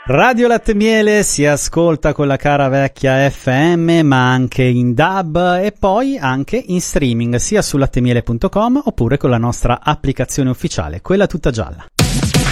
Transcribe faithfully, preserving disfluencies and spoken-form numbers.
Radio Latte Miele si ascolta con la cara vecchia F M, ma anche in D A B e poi anche in streaming, sia su lattemiele punto com oppure con la nostra applicazione ufficiale, quella tutta gialla.